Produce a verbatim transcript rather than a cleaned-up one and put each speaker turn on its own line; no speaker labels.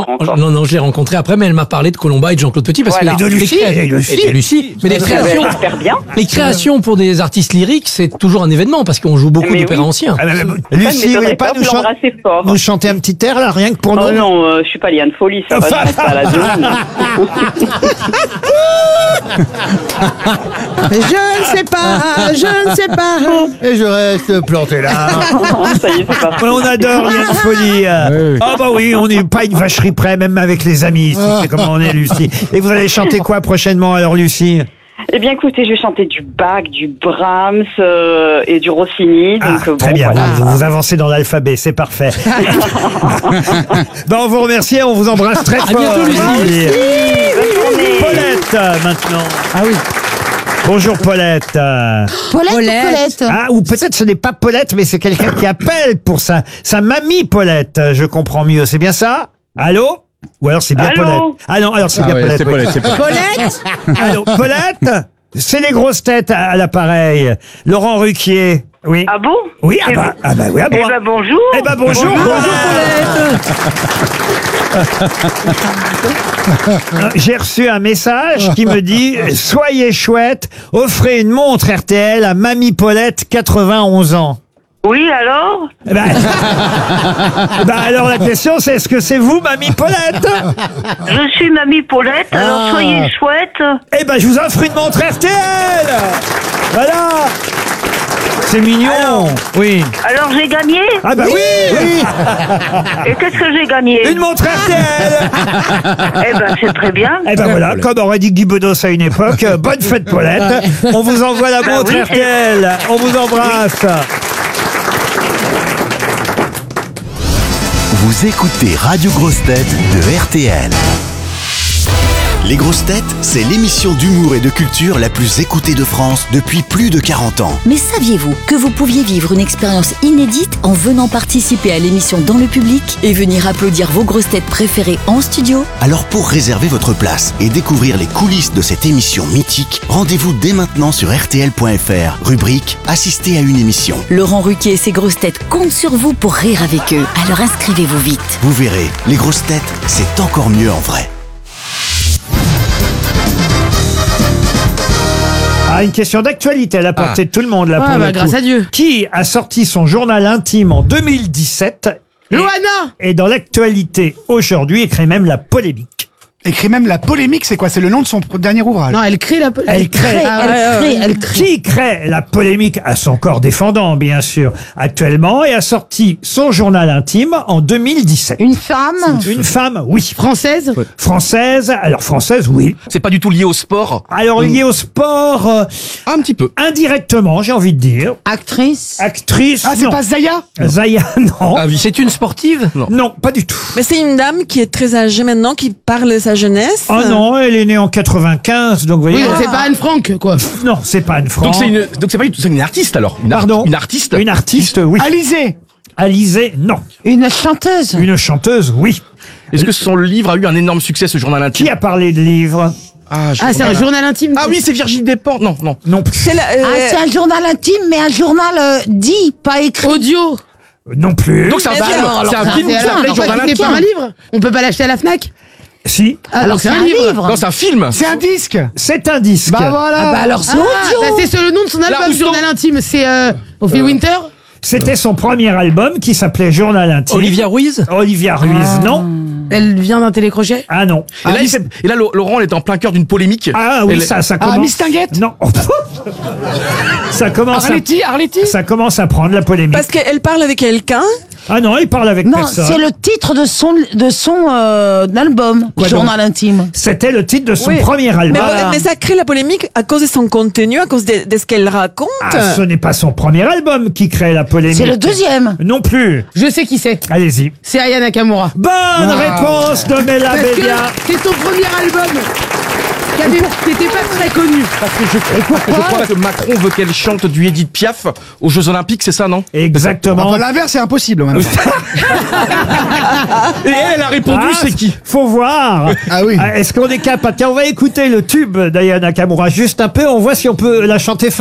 non,
encore.
non, non, je l'ai rencontrée après, mais elle m'a parlé de Colomba et de Jean-Claude Petit parce
Voilà.
que
Et de
les-
Lucie,
les-
et de Lucie.
et de Lucie. Mais les
Vous
créations,
avez super bien.
les créations pour des artistes lyriques, c'est toujours un événement parce qu'on joue beaucoup
Mais
d'opéras
oui.
anciens.
Ah, bah, bah,
Ça ne
Lucie, vous
m'étonnerait
voulez pas
pas,
nous,
vous
chan-
l'embrassez fort.
nous chanter un petit air, là, rien que pour
Oh
nous?
non, euh, je suis pas Liane Folie, ça va, je reste à la zone.
Je ne sais pas, je ne sais pas.
Et je reste planté là.
Ça y est, c'est parti.
On adore Liane Folie. Ah bah oui, on n'est pas une vacherie près, même avec les amis. ici. C'est comment on est, Lucie. Et vous allez chanter quoi prochainement alors, Lucie?
Eh bien, écoutez, je vais chanter du Bach, du Brahms euh, et du Rossini.
Ah,
Donc, euh,
très
bon,
bien,
voilà.
vous, vous avancez dans l'alphabet, c'est parfait. Ben, on vous remercie, on vous embrasse très
À
fort.
bientôt, Lucie.
Bonne journée.
Paulette, euh, maintenant.
Ah oui.
Bonjour Paulette. Euh,
Paulette, ou
Paulette.
Paulette
Ah, ou peut-être ce n'est pas Paulette, mais c'est quelqu'un qui appelle pour sa, sa mamie Paulette. euh, Je comprends mieux, c'est bien ça? Allô? Ou alors c'est bien
Allô?
Paulette. Ah non, alors c'est
Ah
bien
ouais,
Paulette.
c'est
oui.
Paulette, c'est Paulette.
Paulette.
Allô, Paulette? C'est les grosses têtes à, à l'appareil. Laurent Ruquier. Oui.
Ah bon?
Oui, ah
Eh
bah, ah bah oui, ah
Eh
bon.
ben, bonjour.
Eh ben bonjour, Paulette. Euh, J'ai reçu un message qui me dit « Soyez chouette, offrez une montre R T L à Mamie Paulette, quatre-vingt-onze ans.
Oui, alors? »
Eh ben, eh ben alors la question c'est est-ce que c'est vous, Mamie Paulette?
Je suis Mamie Paulette, alors
Ah.
soyez chouette.
Eh ben je vous offre une montre R T L. Voilà. C'est mignon.
Alors
Oui.
Alors j'ai gagné?
Ah bah oui, oui.
Et qu'est-ce que j'ai gagné?
Une montre R T L.
Eh ben c'est très bien.
Eh ben voilà, comme aurait dit Guy Bedos à une époque, euh, bonne fête Paulette. On vous envoie la
Bah
montre
oui,
R T L. On vous embrasse.
Vous écoutez Radio Grosses Têtes de R T L. Les Grosses Têtes, c'est l'émission d'humour et de culture la plus écoutée de France depuis plus de quarante ans.
Mais saviez-vous que vous pouviez vivre une expérience inédite en venant participer à l'émission dans le public et venir applaudir vos grosses têtes préférées en studio?
Alors pour réserver votre place et découvrir les coulisses de cette émission mythique, rendez-vous dès maintenant sur R T L point F R, rubrique Assister à une émission.
Laurent Ruquier et ses grosses têtes comptent sur vous pour rire avec eux. Alors inscrivez-vous vite.
Vous verrez, les grosses têtes, c'est encore mieux en vrai.
Ah, une question d'actualité à la portée de tout le monde là.
Ah,
pour
bah,
le
grâce
coup.
à Dieu.
Qui a sorti son journal intime en deux mille dix-sept et,
Loana.
et dans l'actualité aujourd'hui, et crée même la polémique.
Écrit même la polémique, c'est quoi? C'est le nom de son pr- dernier ouvrage.
Non, elle crée la polémique.
Elle crée.
Ah, ouais, ouais, ouais.
elle crée.
Qui crée la polémique à son corps défendant, bien sûr, actuellement, et a sorti son journal intime en deux mille dix-sept.
Une femme?
Une femme, oui.
Française.
Française, alors française, oui.
C'est pas du tout lié au sport.
Alors liée au sport, euh,
Un petit peu.
indirectement, j'ai envie de dire.
Actrice?
Actrice,
Ah, c'est
non.
pas Zaya?
Zaya, non.
Ah oui.
C'est une sportive?
Non.
Non, pas du tout.
Mais c'est une dame qui est très âgée maintenant, qui parle de sa jeunesse.
Oh non, elle est née en quatre-vingt-quinze, donc vous voyez.
Oui, c'est pas Anne Frank, quoi.
Non, c'est pas Anne Frank.
Donc c'est une, donc c'est pas du tout, c'est une artiste alors. Une ar-
Pardon.
Une artiste.
Une artiste, oui.
Alizé.
Alizée, non.
Une chanteuse?
Une chanteuse, oui.
Est-ce que son livre a eu un énorme succès, ce journal intime?
Qui a parlé de livre?
Ah, je
Ah, c'est
comprends
un
pas.
journal intime.
Ah oui, c'est Virginie Despentes. Non, non.
Non plus.
C'est la- euh,
Ah, c'est un journal intime, mais un journal euh, dit, pas écrit.
Audio.
Non plus.
Donc c'est un
Mais
film.
alors,
C'est un
alors,
film qui
Et alors,
s'appelle
alors,
Journal
c'est pas un
intime.
livre. On peut pas l'acheter à la Fnac.
Si.
Alors c'est un livre.
Non, c'est un film.
C'est un disque.
C'est un disque.
Bah voilà.
Ah bah alors c'est
Ah,
audio.
bah, c'est sur le nom de son album,
Rousseau.
journal intime. C'est euh, Ophélie Winter.
C'était son premier album qui s'appelait Journal intime.
Olivia Ruiz?
Olivia Ruiz, non.
Elle vient d'un télécrochet.
Ah non.
Et là, il s'est- et là, Laurent, elle est en plein cœur d'une polémique.
Ah oui,
Elle-
ça, ça
Ah,
commence.
Mistinguette.
Non. ça commence. À...
Arletty, Arletty.
Ça commence à prendre la polémique.
parce qu'elle parle avec quelqu'un.
Ah non, il parle avec
Non,
personne.
c'est le titre de son, de son euh, album,
Quoi
journal intime.
C'était le titre de son
Oui.
premier
Mais,
album.
bon, mais ça crée la polémique à cause de son contenu, à cause de, de ce qu'elle raconte.
Ah, ce n'est pas son premier album qui crée la polémique.
C'est le deuxième.
Non plus.
Je sais qui c'est.
Allez-y.
C'est Aya Nakamura.
Bonne réponse de Mela
Parce que
Bédia.
c'est son premier album. Qui avait- qui était pas très connu.
Parce que je, je crois que Macron veut qu'elle chante du Edith Piaf aux Jeux Olympiques, c'est ça, non?
Exactement.
Enfin, l'inverse, c'est impossible maintenant.
Et elle, elle a répondu,
Ah,
c'est qui?
Faut voir.
Ah oui.
Est-ce qu'on est capable? Tiens, on va écouter le tube d'Aya Nakamura juste un peu. On voit si on peut la chanter